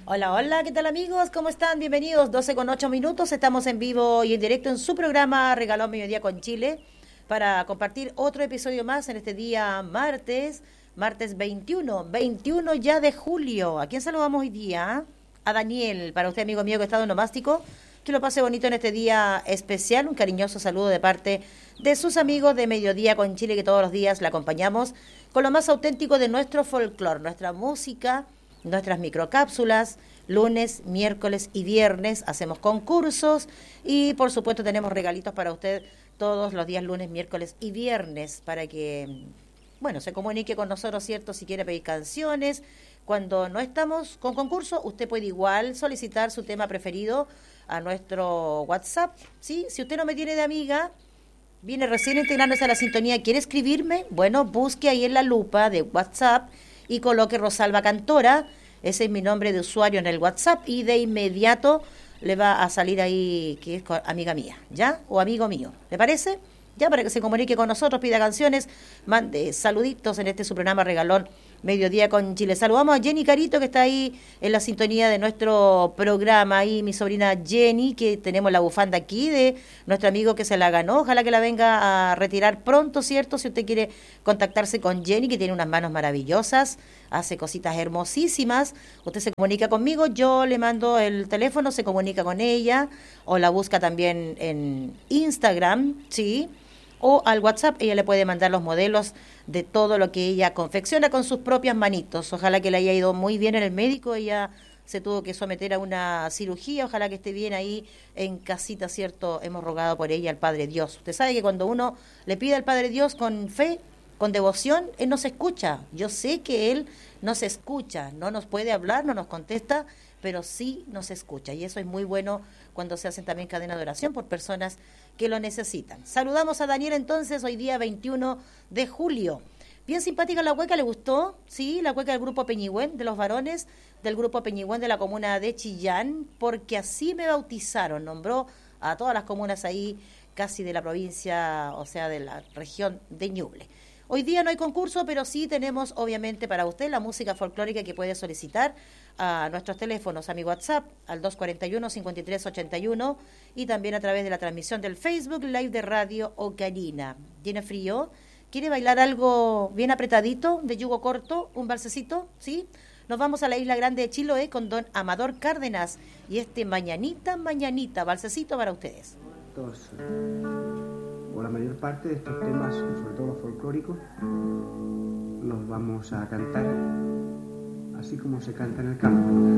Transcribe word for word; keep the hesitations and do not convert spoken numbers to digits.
Hola, hola, ¿qué tal amigos? ¿Cómo están? Bienvenidos, doce con ocho minutos. Estamos en vivo y en directo en su programa Regalón Mediodía con Chile para compartir otro episodio más en este día martes, martes veintiuno, veintiuno ya de julio. ¿A quién saludamos hoy día? A Daniel, para usted amigo mío que está de nomástico. Que lo pase bonito en este día especial. Un cariñoso saludo de parte de sus amigos de Mediodía con Chile que todos los días le acompañamos con lo más auténtico de nuestro folclore, nuestra música, nuestras microcápsulas. Lunes, miércoles y viernes hacemos concursos y por supuesto tenemos regalitos para usted todos los días lunes, miércoles y viernes para que, bueno, se comunique con nosotros, ¿cierto? Si quiere pedir canciones. Cuando no estamos con concurso, usted puede igual solicitar su tema preferido a nuestro WhatsApp, ¿sí? Si usted no me tiene de amiga, viene recién integrándose a la sintonía, ¿quiere escribirme? Bueno, busque ahí en la lupa de WhatsApp y coloque Rosalba Cantora. Ese es mi nombre de usuario en el WhatsApp y de inmediato le va a salir ahí que es amiga mía, ¿ya? O amigo mío, ¿le parece? Ya para que se comunique con nosotros, pida canciones, mande saluditos en este su programa Regalón Mediodía con Chile. Saludamos a Jenny Carito, que está ahí en la sintonía de nuestro programa. Ahí mi sobrina Jenny, que tenemos la bufanda aquí de nuestro amigo que se la ganó. Ojalá que la venga a retirar pronto, ¿cierto? Si usted quiere contactarse con Jenny, que tiene unas manos maravillosas, hace cositas hermosísimas. Usted se comunica conmigo, yo le mando el teléfono, se comunica con ella, o la busca también en Instagram, ¿sí? O al WhatsApp, ella le puede mandar los modelos de todo lo que ella confecciona con sus propias manitos. Ojalá que le haya ido muy bien en el médico, ella se tuvo que someter a una cirugía, ojalá que esté bien ahí en casita, ¿cierto? Hemos rogado por ella al Padre Dios. Usted sabe que cuando uno le pide al Padre Dios con fe, con devoción, Él nos escucha. Yo sé que Él nos escucha, no nos puede hablar, no nos contesta, pero sí nos escucha. Y eso es muy bueno cuando se hacen también cadenas de oración por personas que lo necesitan. Saludamos a Daniel entonces, hoy día veintiuno de julio. Bien simpática la hueca, ¿le gustó? Sí, la hueca del grupo Peñigüén, de los varones del grupo Peñigüén de la comuna de Chillán, porque así me bautizaron, nombró a todas las comunas ahí, casi de la provincia, o sea, de la región de Ñuble. Hoy día no hay concurso, pero sí tenemos, obviamente, para usted la música folclórica que puede solicitar a nuestros teléfonos, a mi WhatsApp, al dos cuarenta y uno, cincuenta y tres ochenta y uno, y también a través de la transmisión del Facebook Live de Radio Ocarina. ¿Tiene frío? ¿Quiere bailar algo bien apretadito, de yugo corto, un balsecito? ¿Sí? Nos vamos a la Isla Grande de Chiloé con don Amador Cárdenas y este Mañanita, Mañanita, balsecito para ustedes. Estos, o la mayor parte de estos temas, sobre todo los folclóricos, los vamos a cantar así como se canta en el campo.